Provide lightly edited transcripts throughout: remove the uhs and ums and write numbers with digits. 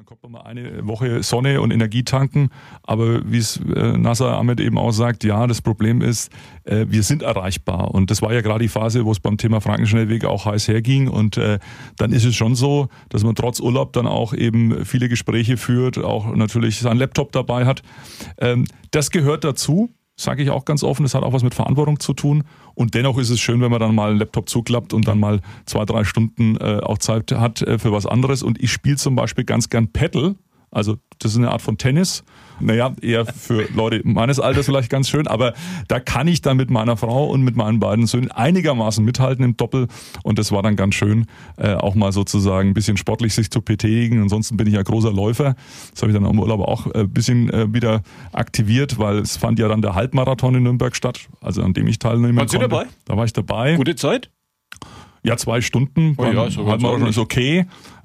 kommt man mal eine Woche Sonne und Energie tanken, aber wie es Nasser Ahmed eben auch sagt, ja, das Problem ist, wir sind erreichbar und das war ja gerade die Phase, wo es beim Thema Frankenschnellweg auch heiß herging und dann ist es schon so, dass man trotz Urlaub dann auch eben viele Gespräche führt, auch natürlich seinen Laptop dabei hat. Das gehört dazu. Sage ich auch ganz offen, das hat auch was mit Verantwortung zu tun. Und dennoch ist es schön, wenn man dann mal einen Laptop zuklappt und dann mal 2-3 Stunden auch Zeit hat für was anderes. Und ich spiele zum Beispiel ganz gern Paddle. Also das ist eine Art von Tennis. Naja, eher für Leute meines Alters vielleicht ganz schön. Aber da kann ich dann mit meiner Frau und mit meinen beiden Söhnen einigermaßen mithalten im Doppel. Und das war dann ganz schön, auch mal sozusagen ein bisschen sportlich sich zu betätigen. Ansonsten bin ich ja großer Läufer. Das habe ich dann im Urlaub auch ein bisschen wieder aktiviert, weil es fand ja dann der Halbmarathon in Nürnberg statt, also an dem ich teilnehmen konnte. Warst du dabei? Da war ich dabei. Gute Zeit? Ja, 2 Stunden. Oh ja, so Halbmarathon ist okay.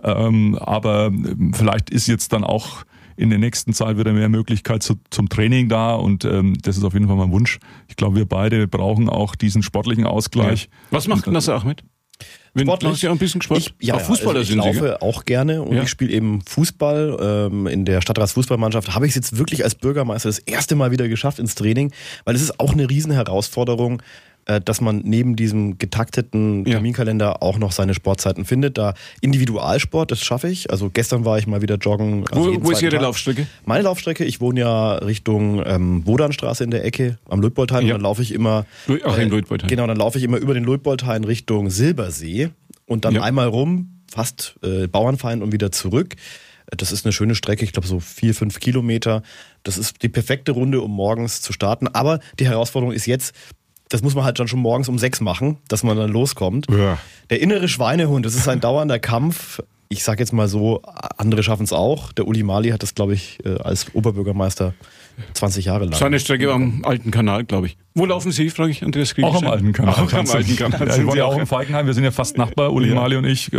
Aber vielleicht ist jetzt dann auch in der nächsten Zeit wieder mehr Möglichkeit zum Training da und das ist auf jeden Fall mein Wunsch. Ich glaube, wir beide brauchen auch diesen sportlichen Ausgleich. Ja. Was macht Nasser Ahmed? Sportlich? Ja, ein bisschen Sport. Fußballer also ich laufe auch gerne und ich spiele eben Fußball. In der Stadtratsfußballmannschaft habe ich es jetzt wirklich als Bürgermeister das erste Mal wieder geschafft ins Training, weil es ist auch eine riesen Herausforderung, dass man neben diesem getakteten Terminkalender auch noch seine Sportzeiten findet. Da Individualsport, das schaffe ich. Also gestern war ich mal wieder joggen. Also wo ist Ihre Laufstrecke? Meine Laufstrecke, ich wohne ja Richtung Wodanstraße in der Ecke am Luitpoldhain. Ja. Und dann laufe ich immer in Luitpoldhain. Genau, dann laufe ich immer über den Luitpoldhain Richtung Silbersee und dann einmal rum, fast Bauernfeind und wieder zurück. Das ist eine schöne Strecke, ich glaube so 4-5 Kilometer. Das ist die perfekte Runde, um morgens zu starten. Aber die Herausforderung ist jetzt, das muss man halt dann schon morgens um 6 machen, dass man dann loskommt. Ja. Der innere Schweinehund, das ist ein dauernder Kampf. Ich sage jetzt mal so, andere schaffen es auch. Der Uli Mali hat das, glaube ich, als Oberbürgermeister 20 Jahre lang. Seine Strecke am Alten Kanal, glaube ich. Wo laufen Sie, frage ich Andreas Krieger? Auch am Alten Kanal. Auch am Alten Kanal. Ja, ich war ja auch in Falkenhain, wir sind ja fast Nachbar, Uli Mali und ich.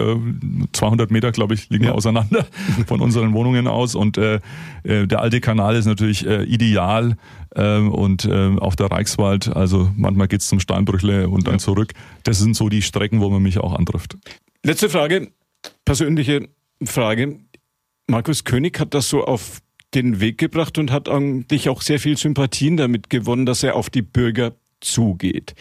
200 Meter, glaube ich, liegen wir auseinander von unseren Wohnungen aus. Und der Alte Kanal ist natürlich ideal. Und auch der Reichswald, also manchmal geht's zum Steinbrüchle und dann zurück. Das sind so die Strecken, wo man mich auch antrifft. Letzte Frage, persönliche Frage. Markus König hat das so auf den Weg gebracht und hat eigentlich auch sehr viel Sympathien damit gewonnen, dass er auf die Bürger zugeht.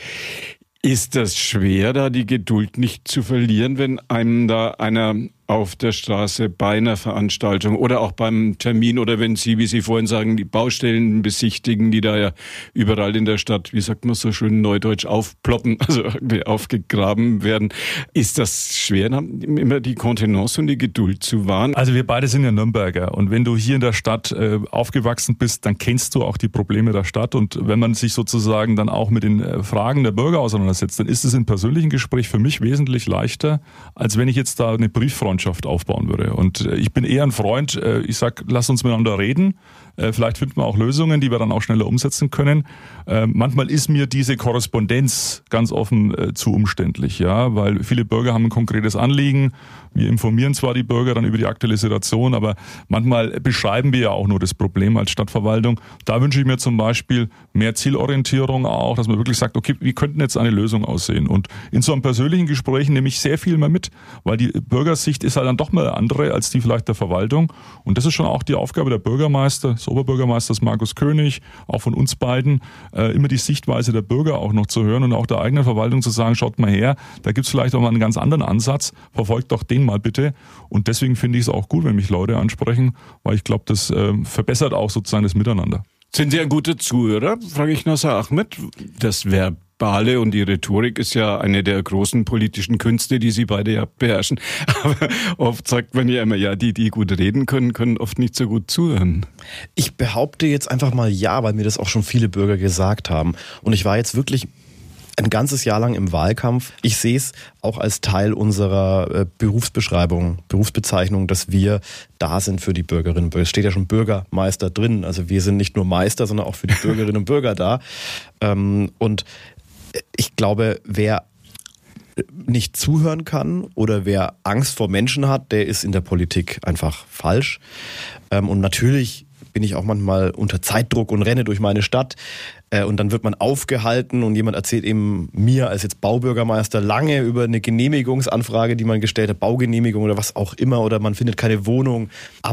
Ist das schwer, da die Geduld nicht zu verlieren, wenn einem da einer auf der Straße bei einer Veranstaltung oder auch beim Termin oder wenn Sie, wie Sie vorhin sagen, die Baustellen besichtigen, die da ja überall in der Stadt, wie sagt man so schön neudeutsch, aufploppen, also aufgegraben werden. Ist das schwer, immer die Kontenance und die Geduld zu wahren? Also wir beide sind ja Nürnberger und wenn du hier in der Stadt aufgewachsen bist, dann kennst du auch die Probleme der Stadt und wenn man sich sozusagen dann auch mit den Fragen der Bürger auseinandersetzt, dann ist es im persönlichen Gespräch für mich wesentlich leichter, als wenn ich jetzt da eine Brieffreundschaft aufbauen würde. Und ich bin eher ein Freund, ich sag, lass uns miteinander reden. Vielleicht finden wir auch Lösungen, die wir dann auch schneller umsetzen können. Manchmal ist mir diese Korrespondenz ganz offen zu umständlich, ja, weil viele Bürger haben ein konkretes Anliegen. Wir informieren zwar die Bürger dann über die aktuelle Situation, aber manchmal beschreiben wir ja auch nur das Problem als Stadtverwaltung. Da wünsche ich mir zum Beispiel mehr Zielorientierung auch, dass man wirklich sagt, okay, wie könnten jetzt eine Lösung aussehen? Und in so einem persönlichen Gespräch nehme ich sehr viel mehr mit, weil die Bürgersicht ist halt dann doch mal eine andere als die vielleicht der Verwaltung. Und das ist schon auch die Aufgabe der Bürgermeister, des Oberbürgermeisters Markus König, auch von uns beiden, immer die Sichtweise der Bürger auch noch zu hören und auch der eigenen Verwaltung zu sagen, schaut mal her, da gibt es vielleicht auch mal einen ganz anderen Ansatz, verfolgt doch den mal bitte. Und deswegen finde ich es auch gut, wenn mich Leute ansprechen, weil ich glaube, das verbessert auch sozusagen das Miteinander. Sind Sie ein guter Zuhörer, frage ich Nasser Ahmed. Das Verbale und die Rhetorik ist ja eine der großen politischen Künste, die Sie beide ja beherrschen. Aber oft sagt man ja immer, ja, die gut reden können oft nicht so gut zuhören. Ich behaupte jetzt einfach mal ja, weil mir das auch schon viele Bürger gesagt haben. Und ich war jetzt wirklich ein ganzes Jahr lang im Wahlkampf. Ich sehe es auch als Teil unserer Berufsbezeichnung, dass wir da sind für die Bürgerinnen und Bürger. Es steht ja schon Bürgermeister drin. Also wir sind nicht nur Meister, sondern auch für die Bürgerinnen und Bürger da. Und ich glaube, wer nicht zuhören kann oder wer Angst vor Menschen hat, der ist in der Politik einfach falsch. Und natürlich bin ich auch manchmal unter Zeitdruck und renne durch meine Stadt. Und dann wird man aufgehalten und jemand erzählt eben mir als jetzt Baubürgermeister lange über eine Genehmigungsanfrage, die man gestellt hat, Baugenehmigung oder was auch immer, oder man findet keine Wohnung.